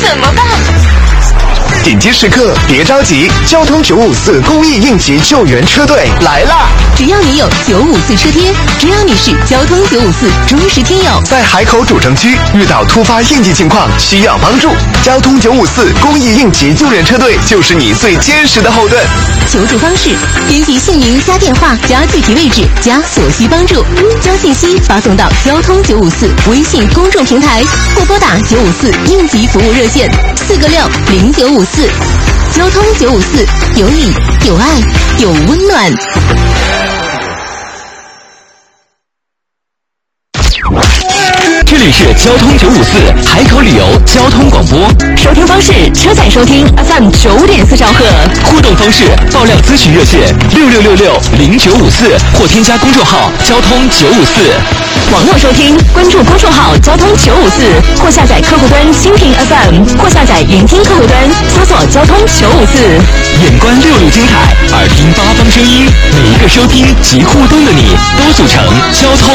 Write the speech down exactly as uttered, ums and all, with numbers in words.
怎么办？ 紧急时刻别着急，交通九五四公益应急救援车队来啦！ 只要你有九五四车贴，只要你是交通九五四忠实听友， 在海口主城区遇到突发应急情况需要帮助，交通九五四公益应急救援车队就是你最坚实的后盾。 求助方式：编辑姓名加电话加具体位置加所需帮助，将信息发送到交通九五四微信公众平台，或拨打九五四应急服务热线四个六零九五四。交通九五四，有你有爱有温暖。 这里是交通九五四海口旅游交通广播， 收听方式：车载收听 F M 九点四兆赫， 互动方式：爆料咨询热线六六六六零九五四，或添加公众号交通九五四。 网络收听，关注公众号交通九五四，或下载客户端蜻蜓 F M， 或下载云听客户端，搜索交通九五四。 眼观六路精彩，耳听八方声音，每一个收听及互动的你，都组成交通